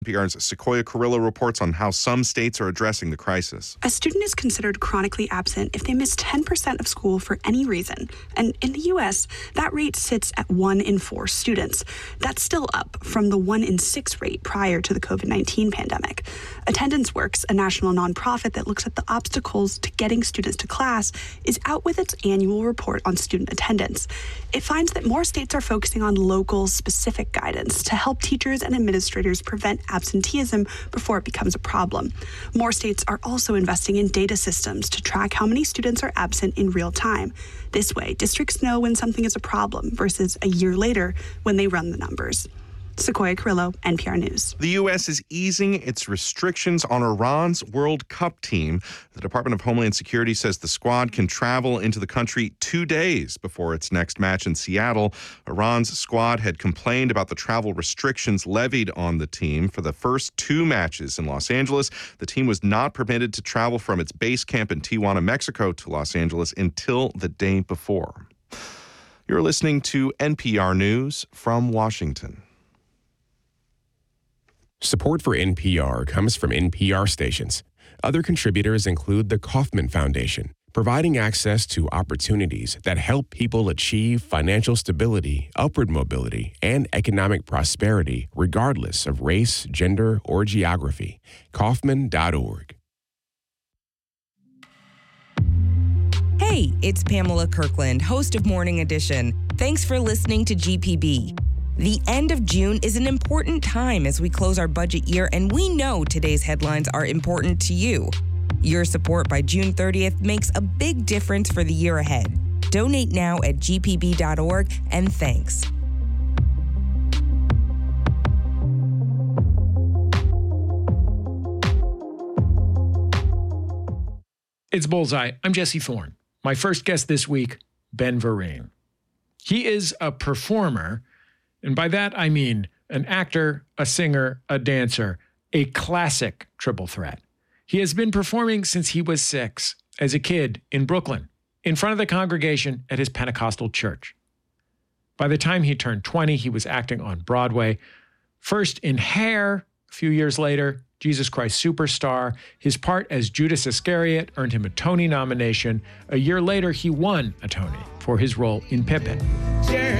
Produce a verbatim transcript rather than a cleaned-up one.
N P R's Sequoia Carrillo reports on how some states are addressing the crisis. A student is considered chronically absent if they miss ten percent of school for any reason. And in the U S, that rate sits at one in four students. That's still up from the one in six rate prior to the covid nineteen pandemic. Attendance Works, a national nonprofit that looks at the obstacles to getting students to class, is out with its annual report on student attendance. It finds that more states are focusing on local, specific guidance to help teachers and administrators prevent absenteeism before it becomes a problem. More states are also investing in data systems to track how many students are absent in real time. This way, districts know when something is a problem versus a year later when they run the numbers. Sequoia Carrillo, N P R News. The U S is easing its restrictions on Iran's World Cup team. The Department of Homeland Security says the squad can travel into the country two days before its next match in Seattle. Iran's squad had complained about the travel restrictions levied on the team for the first two matches in Los Angeles. The team was not permitted to travel from its base camp in Tijuana, Mexico to Los Angeles until the day before. You're listening to N P R News from Washington. Support for N P R comes from N P R stations. Other contributors include the Kauffman Foundation, providing access to opportunities that help people achieve financial stability, upward mobility, and economic prosperity regardless of race, gender, or geography. Kauffman dot org. Hey, it's Pamela Kirkland, host of Morning Edition. Thanks for listening to G P B. The end of June is an important time as we close our budget year, and we know today's headlines are important to you. Your support by June thirtieth makes a big difference for the year ahead. Donate now at G P B dot org, and thanks. It's Bullseye. I'm Jesse Thorne. My first guest this week, Ben Vereen. He is a performer, and by that I mean an actor, a singer, a dancer, a classic triple threat. He has been performing since he was six, as a kid in Brooklyn, in front of the congregation at his Pentecostal church. By the time he turned twenty, he was acting on Broadway, first in Hair, a few years later, Jesus Christ Superstar. His part as Judas Iscariot earned him a Tony nomination. A year later, he won a Tony for his role in Pippin.